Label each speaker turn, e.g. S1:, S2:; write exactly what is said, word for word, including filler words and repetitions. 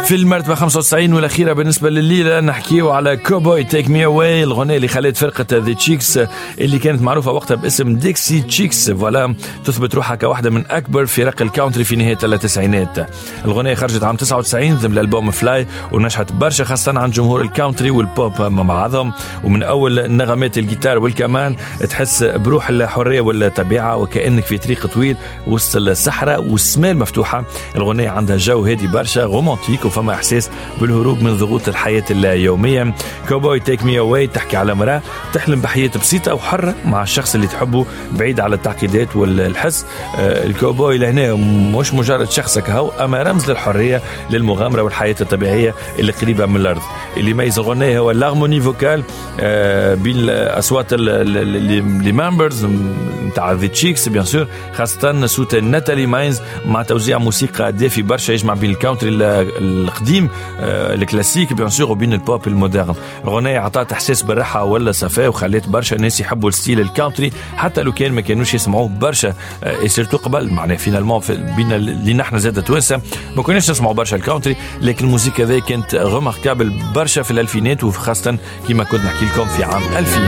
S1: في المرتبة خمسة وتسعين والأخيرة بالنسبة لليلة نحكيو على كوبوي تيك مي أواي، الغنية اللي خلت فرقة ذا تشيكس اللي كانت معروفة وقتها باسم ديكسي تشيكس فوالا تثبت روحها كواحدة من أكبر فرق الكاونتري في نهاية التسعينات. الغنية خرجت عام تسعة وتسعين ضمن الألبوم فلاي ونجحت برشا خاصة عن جمهور الكاونتري والبوب مع بعضهم، ومن أول نغمات الجيتار والكمان تحس بروح الحرية والطبيعة وكأنك في طريق طويل وسط الصحراء والسماء المفتوحة. الغنية عندها جو هادي برشا رومانتيك وفما إحساس بالهروب من ضغوط الحياة اليومية. كوبوي تيك مي أواي تحكي على مرأة تحلم بحياة بسيطة وحرة مع الشخص اللي تحبه بعيد على التعقيدات والحس. آه الكوبوي لهنا مش مجرد شخصك هو، أما رمز للحرية للمغامرة والحياة الطبيعية اللي قريبة من الأرض. اللي يميز الغنية هو الهارموني فوكال آه بين الأصوات اللي ممبرز نتاع ذا تشيكس بيان سور، خاصة صوت ناتالي ماينز مع توزيع موسيقى دافي برشا يجمع بين الكاونتري القديم آه الكلاسيك بيان سور وبين البوب المودرن. الغنية عطات احساس بالراحة ولا صفاء وخلت برشا ناس يحبوا الستيل الكاونتري حتى لو كان ما كانوش يسمعوه برشا آه سيرتو قبل معناه فينالمون بين اللي نحن زادة توانسة ما كناش نسمعوا برشا الكاونتري، لكن الموسيقى ذي كانت غماركابل برشا في الألفينات وخاصة كما كنت نحكي لكم في عام ألفين.